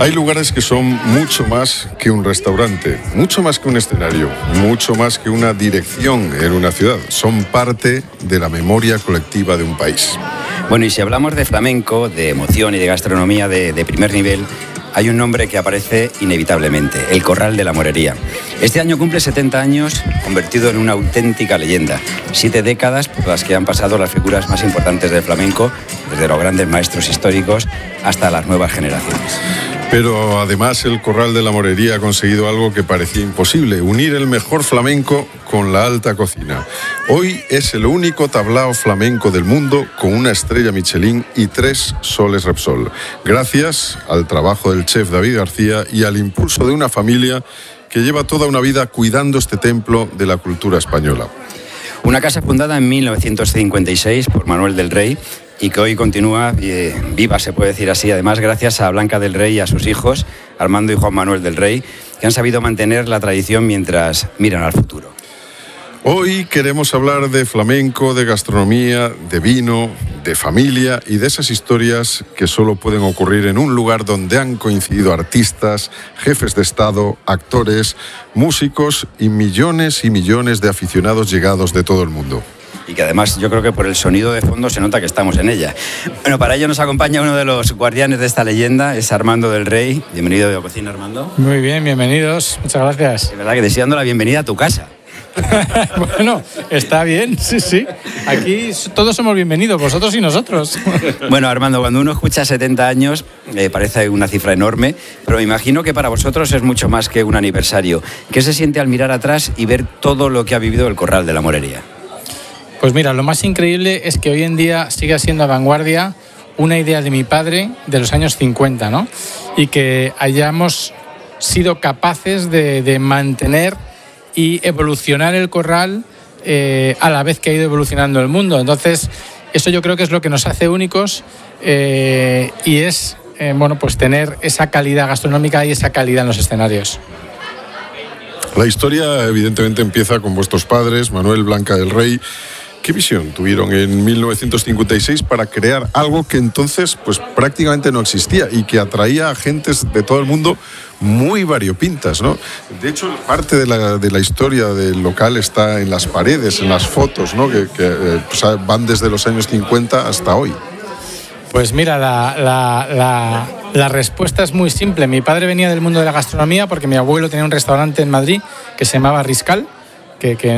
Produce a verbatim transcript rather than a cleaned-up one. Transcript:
Hay lugares que son mucho más que un restaurante, mucho más que un escenario, mucho más que una dirección en una ciudad. Son parte de la memoria colectiva de un país. Bueno, y si hablamos de flamenco, de emoción y de gastronomía de, de primer nivel, hay un nombre que aparece inevitablemente, el Corral de la Morería. Este año cumple setenta años, convertido en una auténtica leyenda. Siete décadas por las que han pasado las figuras más importantes del flamenco, desde los grandes maestros históricos hasta las nuevas generaciones. Pero además el Corral de la Morería ha conseguido algo que parecía imposible, unir el mejor flamenco con la alta cocina. Hoy es el único tablao flamenco del mundo con una estrella Michelin y tres soles Repsol. Gracias al trabajo del chef David García y al impulso de una familia que lleva toda una vida cuidando este templo de la cultura española. Una casa fundada en mil novecientos cincuenta y seis por Manuel del Rey y que hoy continúa eh, viva, se puede decir así, además gracias a Blanca del Rey y a sus hijos, Armando y Juan Manuel del Rey, que han sabido mantener la tradición mientras miran al futuro. Hoy queremos hablar de flamenco, de gastronomía, de vino, de familia y de esas historias que solo pueden ocurrir en un lugar donde han coincidido artistas, jefes de Estado, actores, músicos y millones y millones de aficionados llegados de todo el mundo. Y que además yo creo que por el sonido de fondo se nota que estamos en ella. Bueno, para ello nos acompaña uno de los guardianes de esta leyenda, es Armando del Rey. Bienvenido a Cocina, Armando. Muy bien, bienvenidos, muchas gracias. De verdad que deseando la bienvenida a tu casa. Bueno, está bien, sí, sí. Aquí todos somos bienvenidos, vosotros y nosotros. Bueno, Armando, cuando uno escucha setenta años, eh, parece una cifra enorme, pero me imagino que para vosotros es mucho más que un aniversario. ¿Qué se siente al mirar atrás y ver todo lo que ha vivido el Corral de la Morería? Pues mira, lo más increíble es que hoy en día sigue siendo a vanguardia una idea de mi padre de los años cincuenta, ¿no? Y que hayamos sido capaces de, de mantener y evolucionar el Corral eh, a la vez que ha ido evolucionando el mundo. Entonces, eso yo creo que es lo que nos hace únicos eh, y es, eh, bueno, pues tener esa calidad gastronómica y esa calidad en los escenarios. La historia evidentemente empieza con vuestros padres, Manuel, Blanca del Rey. ¿Qué visión tuvieron en mil novecientos cincuenta y seis para crear algo que entonces pues prácticamente no existía y que atraía a gentes de todo el mundo muy variopintas, ¿no? De hecho, parte de la, de la historia del local está en las paredes, en las fotos, ¿no? Que, que eh, pues van desde los años cincuenta hasta hoy. Pues mira, la, la, la, la respuesta es muy simple. Mi padre venía del mundo de la gastronomía porque mi abuelo tenía un restaurante en Madrid que se llamaba Riscal, que, que